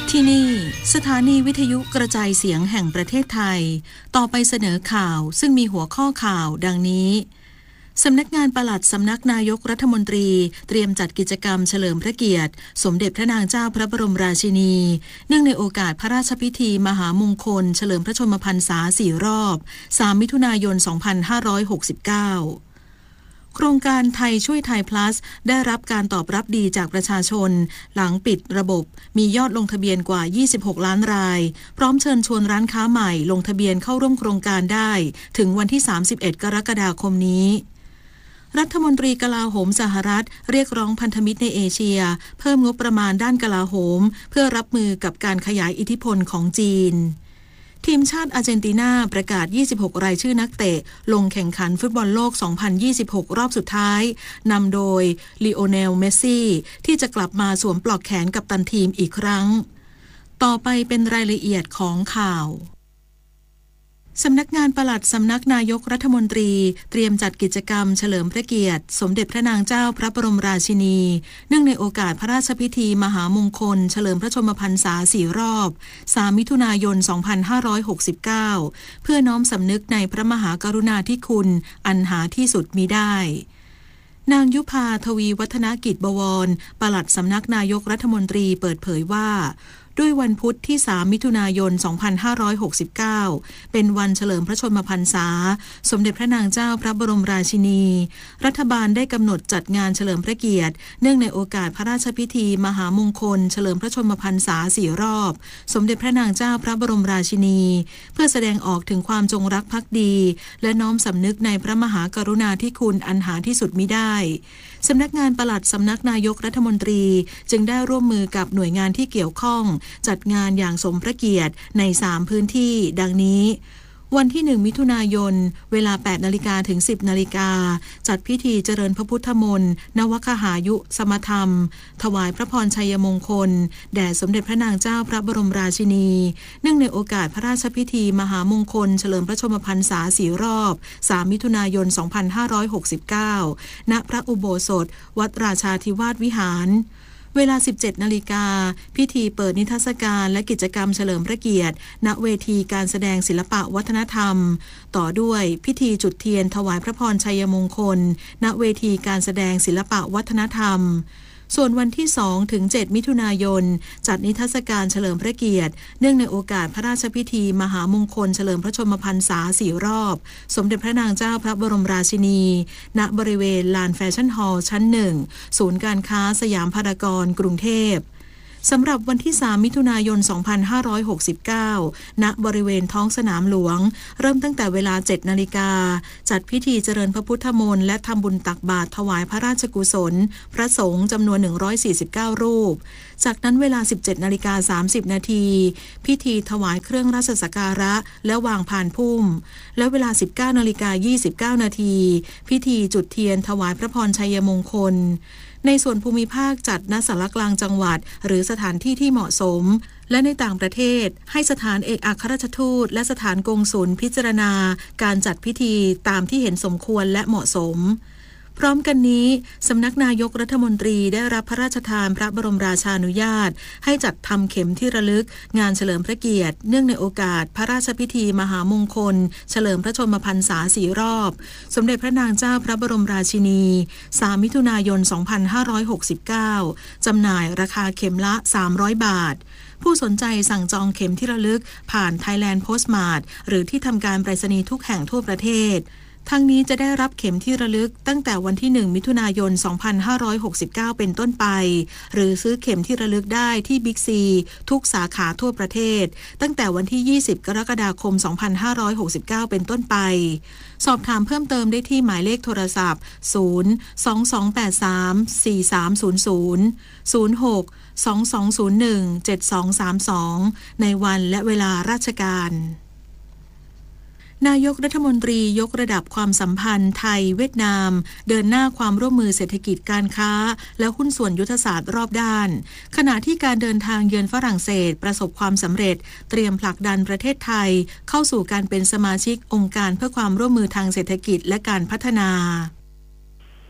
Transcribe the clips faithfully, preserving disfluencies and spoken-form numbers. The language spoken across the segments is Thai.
ที่นี่สถานีวิทยุกระจายเสียงแห่งประเทศไทยต่อไปเสนอข่าวซึ่งมีหัวข้อข่าวดังนี้สำนักงานปลัดสำนักนายกรัฐมนตรีเตรียมจัดกิจกรรมเฉลิมพระเกียรติสมเด็จพระนางเจ้าพระบรมราชินีเนื่องในโอกาสพระราชพิธีมหามงคลเฉลิมพระชนมพรรษาสี่รอบสามมิถุนายนสองพันห้าร้อยหกสิบเก้าโครงการไทยช่วยไทย plus ได้รับการตอบรับดีจากประชาชนหลังปิดระบบมียอดลงทะเบียนกว่ายี่สิบหกล้านรายพร้อมเชิญชวนร้านค้าใหม่ลงทะเบียนเข้าร่วมโครงการได้ถึงวันที่สามสิบเอ็ดกรกฎาคมนี้รัฐมนตรีกลาโหมสหรัฐเรียกร้องพันธมิตรในเอเชียเพิ่มงบประมาณด้านกลาโหมเพื่อรับมือกับการขยายอิทธิพลของจีนทีมชาติอาร์เจนตินาประกาศยี่สิบหกรายชื่อนักเตะลงแข่งขันฟุตบอลโลกสองพันยี่สิบหกรอบสุดท้ายนำโดยลีโอเนลเมสซี่ที่จะกลับมาสวมปลอกแขนกัปตันทีมอีกครั้งต่อไปเป็นรายละเอียดของข่าวสำนักงานปลัดสำนักนายกรัฐมนตรีเตรียมจัดกิจกรรมเฉลิมพระเกียรติสมเด็จพระนางเจ้าพระบรมราชินีเนื่องในโอกาสพระราชพิธีมหามงคลเฉลิมพระชนมพรรษาสี่รอบสามมิถุนายนสองพันห้าร้อยหกสิบเก้าเพื่อน้อมสำนึกในพระมหากรุณาธิคุณอันหาที่สุดมิได้นางยุพาทวีวัฒนกิจบวรปลัดสำนักนายกรัฐมนตรีเปิดเผยว่าด้วยวันพุธที่สามมิถุนายนสองพันห้าร้อยหกสิบเก้าเป็นวันเฉลิมพระชนมพรรษาสมเด็จพระนางเจ้าพระบรมราชินีรัฐบาลได้กำหนดจัดงานเฉลิมพระเกียรติเนื่องในโอกาสพระราชพิธีมหามงคลเฉลิมพระชนมพรรษาสี่รอบสมเด็จพระนางเจ้าพระบรมราชินีเพื่อแสดงออกถึงความจงรักภักดีและน้อมสำนึกในพระมหากรุณาธิคุณอันหาที่สุดมิได้สำนักงานปลัดสำนักนายกรัฐมนตรีจึงได้ร่วมมือกับหน่วยงานที่เกี่ยวข้องจัดงานอย่างสมพระเกียรติในสามพื้นที่ดังนี้วันที่หนึ่งมิถุนายนเวลา แปดนาฬิกา ถึง สิบนาฬิกาจัดพิธีเจริญพระพุทธมนต์นวคหายุสมธรรมถวายพระพรชัยมงคลแด่สมเด็จพระนางเจ้าพระบรมราชินีเนื่องในโอกาสพระราชพิธีมหามงคลเฉลิมพระชนมพรรษาสี่รอบสามมิถุนายนสองพันห้าร้อยหกสิบเก้าณพระอุโบสถวัดราชาธิวาสวิหารเวลา สิบเจ็ดนาฬิกาพิธีเปิดนิทรรศการและกิจกรรมเฉลิมพระเกียรติณเวทีการแสดงศิลปะวัฒนธรรมต่อด้วยพิธีจุดเทียนถวายพระพรชัยมงคลณเวทีการแสดงศิลปะวัฒนธรรมส่วนวันที่สองถึงเจ็ดมิถุนายนจัดนิทรรศการเฉลิมพระเกียรติเนื่องในโอกาสพระราชพิธีมหามงคลเฉลิมพระชนมพรรษาสี่รอบสมเด็จพระนางเจ้าพระบรมราชินีณบริเวณลานแฟชั่นฮอลล์ชั้นหนึ่งศูนย์การค้าสยามพารากอนกรุงเทพสำหรับวันที่สามมิถุนายนสองพันห้าร้อยหกสิบเก้าณบริเวณท้องสนามหลวงเริ่มตั้งแต่เวลา เจ็ดนาฬิกาจัดพิธีเจริญพระพุทธมนต์และทำบุญตักบาตรถวายพระราชกุศลพระสงฆ์จำนวนหนึ่งร้อยสี่สิบเก้ารูปจากนั้นเวลา สิบเจ็ดนาฬิกาสามสิบนาทีพิธีถวายเครื่องราชสักการะและวางพานพุ่มและเวลา สิบเก้านาฬิกายี่สิบเก้านาทีพิธีจุดเทียนถวายพระพรชัยมงคลในส่วนภูมิภาคจัดณศาลากลางจังหวัดหรือสถานที่ที่เหมาะสมและในต่างประเทศให้สถานเอกอัครราชทูตและสถานกงสุลพิจารณาการจัดพิธีตามที่เห็นสมควรและเหมาะสมพร้อมกันนี้สำนักนายกรัฐมนตรีได้รับพระราชทานพระบรมราชานุญาตให้จัดทำเข็มที่ระลึกงานเฉลิมพระเกียรติเนื่องในโอกาสพระราชพิธีมหามงคลเฉลิมพระชนมพรรษาสี่รอบสมเด็จพระนางเจ้าพระบรมราชินีสามมิถุนายนสองพันห้าร้อยหกสิบเก้าจำหน่ายราคาเข็มละสามร้อยบาทผู้สนใจสั่งจองเข็มที่ระลึกผ่าน Thailand Postmart หรือที่ทำการไปรษณีย์ทุกแห่งทั่วประเทศทั้งนี้จะได้รับเข็มที่ระลึกตั้งแต่วันที่หนึ่งมิถุนายนสองพันห้าร้อยหกสิบเก้าเป็นต้นไปหรือซื้อเข็มที่ระลึกได้ที่บิ๊กซีทุกสาขาทั่วประเทศตั้งแต่วันที่ยี่สิบกรกฎาคมสองพันห้าร้อยหกสิบเก้าเป็นต้นไปสอบถามเพิ่มเติมได้ที่หมายเลขโทรศัพท์ศูนย์ สอง สอง แปด สาม สี่ สาม ศูนย์ ศูนย์ ศูนย์ หก สอง สอง ศูนย์ หนึ่ง เจ็ด สอง สาม สองในวันและเวลาราชการนายกรัฐมนตรียกระดับความสัมพันธ์ไทยเวียดนามเดินหน้าความร่วมมือเศรษฐกิจการค้าและหุ้นส่วนยุทธศาสตร์รอบด้านขณะที่การเดินทางเยือนฝรั่งเศสประสบความสำเร็จเตรียมผลักดันประเทศไทยเข้าสู่การเป็นสมาชิกองค์การเพื่อความร่วมมือทางเศรษฐกิจและการพัฒนา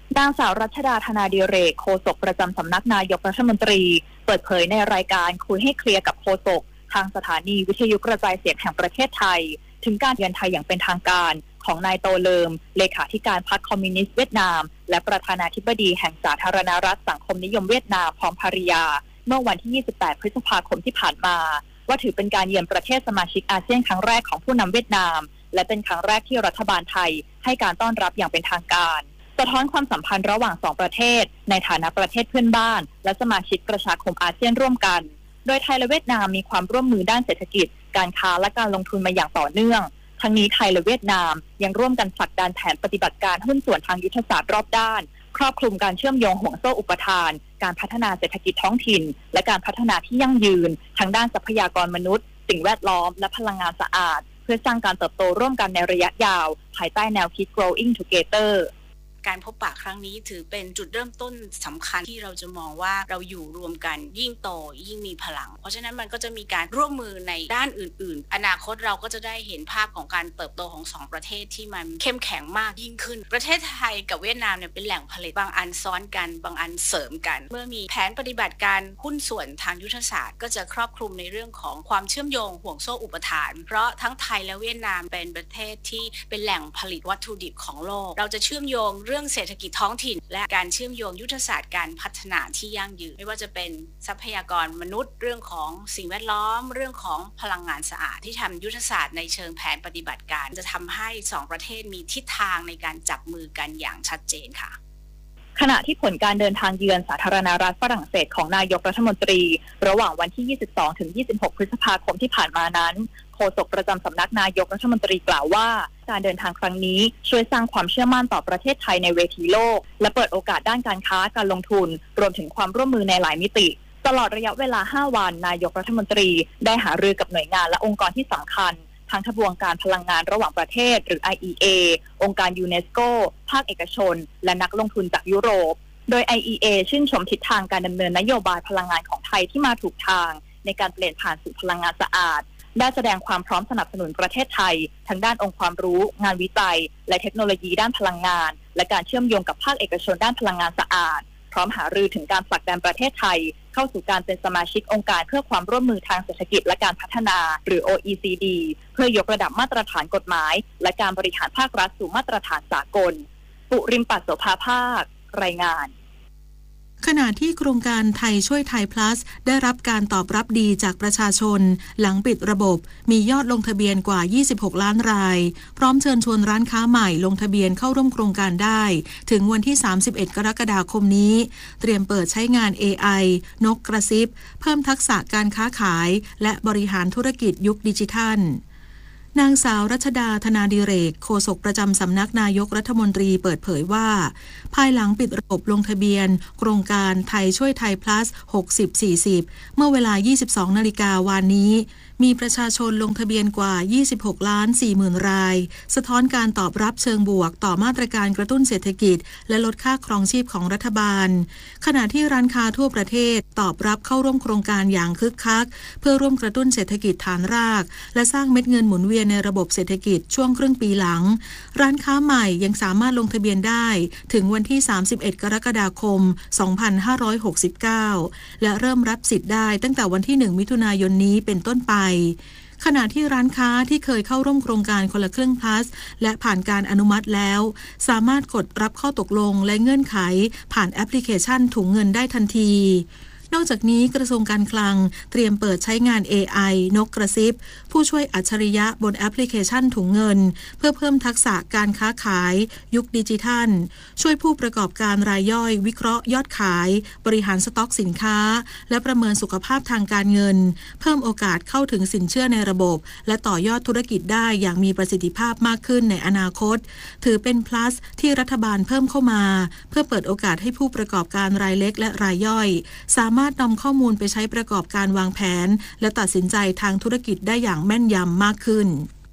นางสาวรัชดาธนาดิเรกโฆษกประจำสำนักนายกรัฐมนตรีเปิดเผยในรายการคุยให้เคลียร์กับโฆษกทางสถานีวิทยุกระจายเสียงแห่งประเทศไทยถึงการเยือนไทยอย่างเป็นทางการของนายโตเลิมเลขาธิการพรรคคอมมิวนิสต์เวียดนามและประธานาธิบดีแห่งสาธารณรัฐสังคมนิยมเวียดนามพร้อมภริยาเมื่อวันที่ยี่สิบแปดพฤษภาคมที่ผ่านมาว่าถือเป็นการเยือนประเทศสมาชิกอาเซียนครั้งแรกของผู้นำเวียดนามและเป็นครั้งแรกที่รัฐบาลไทยให้การต้อนรับอย่างเป็นทางการสะท้อนความสัมพันธ์ระหว่างสองประเทศในฐานะประเทศเพื่อนบ้านและสมาชิกประชาคมอาเซียนร่วมกันโดยไทยและเวียดนามมีความร่วมมือด้านเศรษฐกิจการค้าและการลงทุนมาอย่างต่อเนื่องทั้งนี้ไทยและเวียดนามยังร่วมกันผลักดันแผนปฏิบัติการหุ้นส่วนทางยุทธศาสตร์รอบด้านครอบคลุมการเชื่อมโยงห่วงโซ่อุปทานการพัฒนาเศรษฐกิจท้องถิ่นและการพัฒนาที่ยั่งยืนทั้งด้านทรัพยากรมนุษย์สิ่งแวดล้อมและพลังงานสะอาดเพื่อสร้างการเติบโตร่วมกันในระยะยาวภายใต้แนวคิด Growing Together การพบปะครั้งนี้ถือเป็นจุดเริ่มต้นสำคัญที่เราจะมองว่าเราอยู่รวมกันยิ่งโตยิ่งมีพลังเพราะฉะนั้นมันก็จะมีการร่วมมือในด้านอื่นๆอนาคตเราก็จะได้เห็นภาพของการเติบโตของสองประเทศที่มันเข้มแข็งมากยิ่งขึ้นประเทศไทยกับเวียดนามเนี่ยเป็นแหล่งผลิตบางอันซ้อนกันบางอันเสริมกันเมื่อมีแผนปฏิบัติการหุ้นส่วนทางยุทธศาสตร์ก็จะครอบคลุมในเรื่องของความเชื่อมโยงห่วงโซ่อุปทานเพราะทั้งไทยและเวียดนามเป็นประเทศที่เป็นแหล่งผลิตวัตถุดิบของโลกเราจะเชื่อมโยงเรื่องเศรษฐกิจท้องถิ่นและการเชื่อมโยงยุทธศาสตร์การพัฒนาที่ยั่งยืนไม่ว่าจะเป็นทรัพยากรมนุษย์เรื่องของสิ่งแวดล้อมเรื่องของพลังงานสะอาดที่ทำยุทธศาสตร์ในเชิงแผนปฏิบัติการจะทำให้สองประเทศมีทิศทางในการจับมือกันอย่างชัดเจนค่ะขณะที่ผลการเดินทางเยือนสาธารณรัฐฝรั่งเศสของนายกรัฐมนตรีระหว่างวันที่ยี่สิบสองถึงยี่สิบหกพฤษภาคมที่ผ่านมานั้นโฆษกประจำสำนักนายกรัฐมนตรีกล่าวว่าการเดินทางครั้งนี้ช่วยสร้างความเชื่อมั่นต่อประเทศไทยในเวทีโลกและเปิดโอกาสด้านการค้าการลงทุนรวมถึงความร่วมมือในหลายมิติตลอดระยะเวลาห้าวันนายกรัฐมนตรีได้หารือกับหน่วยงานและองค์กรที่สำคัญทั้งขบวนการพลังงานระหว่างประเทศหรือ ไอ อี เอ องค์การยูเนสโกภาคเอกชนและนักลงทุนจากยุโรปโดย ไอ อี เอ ชื่นชมทิศทางการดำเนินนโยบายพลังงานของไทยที่มาถูกทางในการเปลี่ยนผ่านสู่พลังงานสะอาดได้แสดงความพร้อมสนับสนุนประเทศไทยทั้งด้านองค์ความรู้งานวิจัยและเทคโนโลยีด้านพลังงานและการเชื่อมโยงกับภาคเอกชนด้านพลังงานสะอาดพร้อมหารือถึงการผลักดันประเทศไทยเข้าสู่การเป็นสมาชิกองค์การเพื่อความร่วมมือทางเศรษฐกิจและการพัฒนาหรือ โอ อี ซี ดี เพื่อยกระดับมาตรฐานกฎหมายและการบริหารภาครัฐสู่มาตรฐานสากลปุริมปัสโสภาภาครายงานขณะที่โครงการไทยช่วยไทย plus ได้รับการตอบรับดีจากประชาชนหลังปิดระบบมียอดลงทะเบียนกว่ายี่สิบหกล้านรายพร้อมเชิญชวนร้านค้าใหม่ลงทะเบียนเข้าร่วมโครงการได้ถึงวันที่สามสิบเอ็ดกรกฎาคมนี้เตรียมเปิดใช้งาน เอ ไอ นกกระซิบเพิ่มทักษะการค้าขายและบริหารธุรกิจยุคดิจิทัลนางสาวรัชดาธนาดิเรกโฆษกประจำสำนักนายกรัฐมนตรีเปิดเผยว่าภายหลังปิดระบบลงทะเบียนโครงการไทยช่วยไทย plus หกสิบ สี่สิบเมื่อเวลา ยี่สิบสองนาฬิกาวันนี้มีประชาชนลงทะเบียนกว่ายี่สิบหกล้านสี่หมื่นรายสะท้อนการตอบรับเชิงบวกต่อมาตรการกระตุ้นเศรษฐกิจและลดค่าครองชีพของรัฐบาลขณะที่ร้านค้าทั่วประเทศตอบรับเข้าร่วมโครงการอย่างคึกคักเพื่อร่วมกระตุ้นเศรษฐกิจฐานรากและสร้างเม็ดเงินหมุนเวียนในระบบเศรษฐกิจช่วงครึ่งปีหลังร้านค้าใหม่ยังสามารถลงทะเบียนได้ถึงวันที่สามสิบเอ็ดกรกฎาคมสองพันห้าร้อยหกสิบเก้าและเริ่มรับสิทธิ์ได้ตั้งแต่วันที่หนึ่งมิถุนายนนี้เป็นต้นไปขณะที่ร้านค้าที่เคยเข้าร่วมโครงการคนละครึ่ง plus และผ่านการอนุมัติแล้วสามารถกดรับข้อตกลงและเงื่อนไขผ่านแอปพลิเคชันถุงเงินได้ทันทีนอกจากนี้กระทรวงการคลังเตรียมเปิดใช้งาน เอ ไอ นกกระซิบผู้ช่วยอัจฉริยะบนแอปพลิเคชันถุงเงินเพื่อเพิ่มทักษะการค้าขายยุคดิจิทัลช่วยผู้ประกอบการรายย่อยวิเคราะห์ยอดขายบริหารสต็อกสินค้าและประเมินสุขภาพทางการเงินเพิ่มโอกาสเข้าถึงสินเชื่อในระบบและต่อยอดธุรกิจได้อย่างมีประสิทธิภาพมากขึ้นในอนาคตถือเป็น plus ที่รัฐบาลเพิ่มเข้ามาเพื่อเปิดโอกาสให้ผู้ประกอบการรายเล็กและรายย่อยสามารถนำข้อมูลไปใช้ประกอบการวางแผนและตัดสินใจทางธุรกิจได้อย่างแม่นยำมากขึ้น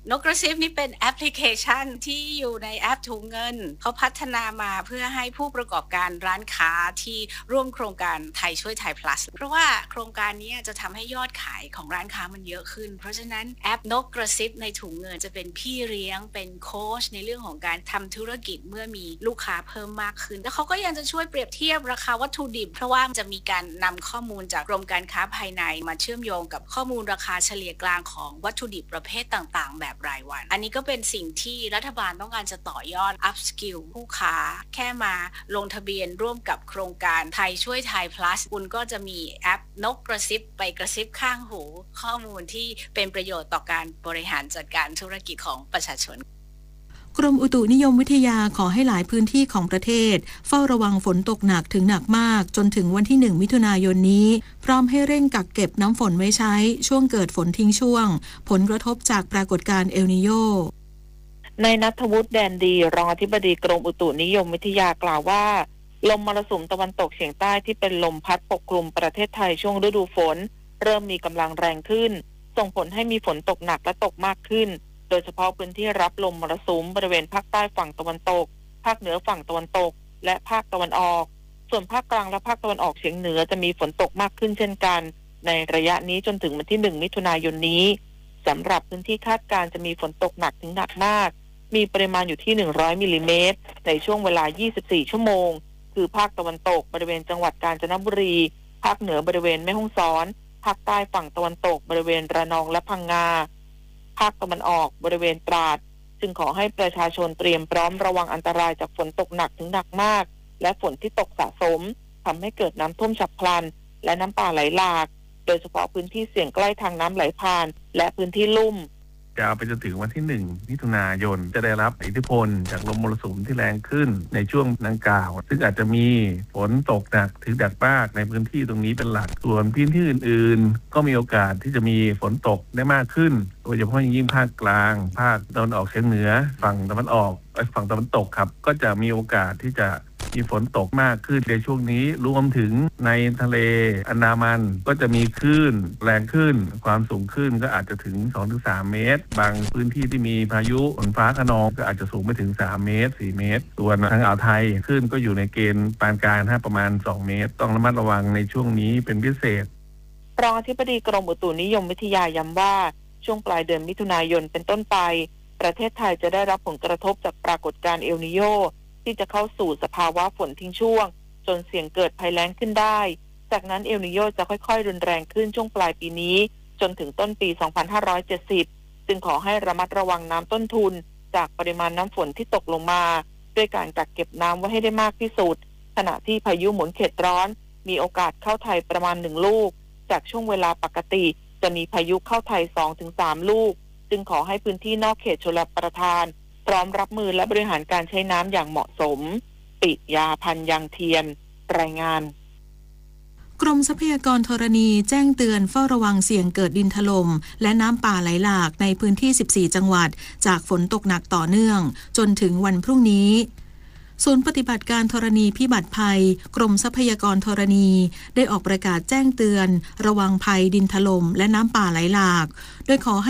นกกระซิบนี่เป็นแอปพลิเคชันที่อยู่ในแอปถุงเงินเขาพัฒนามาเพื่อให้ผู้ประกอบการร้านค้าที่ร่วมโครงการไทยช่วยไทย plus เพราะว่าโครงการนี้จะทำให้ยอดขายของร้านค้ามันเยอะขึ้นเพราะฉะนั้นแอปนกกระซิบในถุงเงินจะเป็นพี่เลี้ยงเป็นโค้ชในเรื่องของการทำธุรกิจเมื่อมีลูกค้าเพิ่มมากขึ้นแล้วเขาก็ยังจะช่วยเปรียบเทียบราคาวัตถุดิบเพราะว่าจะมีการนำข้อมูลจากกรมการค้าภายในมาเชื่อมโยงกับข้อมูลราคาเฉลี่ยกลางของวัตถุดิบประเภทต่างๆแบบรายวันอันนี้ก็เป็นสิ่งที่รัฐบาลต้องการจะต่อยอด up skill ผู้ค้าแค่มาลงทะเบียนร่วมกับโครงการไทยช่วยไทย plus คุณก็จะมีแอปนกกระซิบไปกระซิบข้างหูข้อมูลที่เป็นประโยชน์ต่อการบริหารจัดการธุรกิจของประชาชนกรมอุตุนิยมวิทยาขอให้หลายพื้นที่ของประเทศเฝ้าระวังฝนตกหนักถึงหนักมากจนถึงวันที่หนึ่งมิถุนายนนี้พร้อมให้เร่งกักเก็บน้ำฝนไว้ใช้ช่วงเกิดฝนทิ้งช่วงผลกระทบจากปรากฏการณ์เอลนีโญนายณัฐวุฒิแดนดีรองอธิบดีกรมอุตุนิยมวิทยากล่าวว่าลมมรสุมตะวันตกเฉียงใต้ที่เป็นลมพัดปกคลุมประเทศไทยช่วงฤดูฝนเริ่มมีกำลังแรงขึ้นส่งผลให้มีฝนตกหนักและตกมากขึ้นโดยเฉพาะพื้นที่รับลมมรสุมบริเวณภาคใต้ฝั่งตะวันตกภาคเหนือฝั่งตะวันตกและภาคตะวันออกส่วนภาคกลางและภาคตะวันออกเฉียงเหนือจะมีฝนตกมากขึ้นเช่นกันในระยะนี้จนถึงวันที่หนึ่งมิถุนายนนี้สำหรับพื้นที่คาดการณ์จะมีฝนตกหนักถึงหนักมากมีปริมาณอยู่ที่หนึ่งร้อยมิลลิเมตรในช่วงเวลายี่สิบสี่ชั่วโมงคือภาคตะวันตกบริเวณจังหวัดกาญจนบุรีภาคเหนือบริเวณแม่ฮ่องสอนภาคใต้ฝั่งตะวันตกบริเวณระนองและพังงาภาคตะวันออกบริเวณตราดจึงขอให้ประชาชนเตรียมพร้อมระวังอันตรายจากฝนตกหนักถึงหนักมากและฝนที่ตกสะสมทำให้เกิดน้ำท่วมฉับพลันและน้ำป่าไหลหลากโดยเฉพาะพื้นที่เสี่ยงใกล้ทางน้ำไหลผ่านและพื้นที่ลุ่มยาวไปจนถึงวันที่หนึ่งมิถุนายนจะได้รับอิทธิพลจากลมมรสุมที่แรงขึ้นในช่วงดังกล่าวซึ่งอาจจะมีฝนตกหนักถึงหนักมากในพื้นที่ตรงนี้เป็นหลักส่วนพื้นที่อื่นๆก็มีโอกาสที่จะมีฝนตกได้มากขึ้นโดยเฉพาะอย่างยิ่งภาคกลางภาคตะวันออกเฉียงเหนือฝั่งตะวันออกฝั่งตะวันตกครับก็จะมีโอกาสที่จะมีฝนตกมากขึ้นในช่วงนี้รวมถึงในทะเลอันดามันก็จะมีคลื่นแรงขึ้นความสูงขึ้นก็อาจจะถึง สองถึงสาม เมตรบางพื้นที่ที่มีพายุฝนฟ้าคะนองก็อาจจะสูงไปถึงสามเมตรสี่เมตรส่วนทางอ่าวไทยคลื่นก็อยู่ในเกณฑ์ปานกลางประมาณสองเมตรต้องระมัดระวังในช่วงนี้เป็นพิเศษรองอธิบดีกรมอุตุนิยมวิทยาย้ำว่าช่วงปลายเดือนมิถุนายนเป็นต้นไปประเทศไทยจะได้รับผลกระทบจากปรากฏการณ์เอลนีโญที่จะเข้าสู่สภาวะฝนทิ้งช่วงจนเสี่ยงเกิดภัยแล้งขึ้นได้จากนั้นเอลนีโญจะค่อยๆรุนแรงขึ้นช่วงปลายปีนี้จนถึงต้นปีสองพันห้าร้อยเจ็ดสิบจึงขอให้ระมัดระวังน้ำต้นทุนจากปริมาณน้ำฝนที่ตกลงมาด้วยการกักเก็บน้ำไว้ให้ได้มากที่สุดขณะที่พายุหมุนเขตร้อนมีโอกาสเข้าไทยประมาณหนึ่งลูกจากช่วงเวลาปกติจะมีพายุเข้าไทย สองถึงสาม ลูกจึงขอให้พื้นที่นอกเขตชลประทานพร้อมรับมือและบริหารการใช้น้ำอย่างเหมาะสมปิยาพันธ์ยังเทียนรายงานกรมทรัพยากรธรณีแจ้งเตือนเฝ้าระวังเสี่ยงเกิดดินถล่มและน้ำป่าไหลหลากในพื้นที่สิบสี่จังหวัดจากฝนตกหนักต่อเนื่องจนถึงวันพรุ่งนี้ศูนย์ปฏิบัติการธรณีพิบัติภัยกรมทรัพยากรธรณีได้ออกประกาศแจ้งเตือนระวังภัยดินถล่มและน้ำป่าไหลหลากโดยขอให้